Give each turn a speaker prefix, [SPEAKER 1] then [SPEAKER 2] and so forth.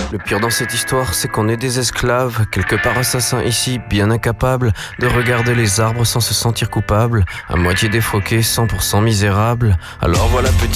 [SPEAKER 1] Le pire dans cette histoire, c'est qu'on est des esclaves, quelque part assassins ici, bien incapables de regarder les arbres sans se sentir coupables, à moitié défroqués, 100% misérables. Alors voilà petit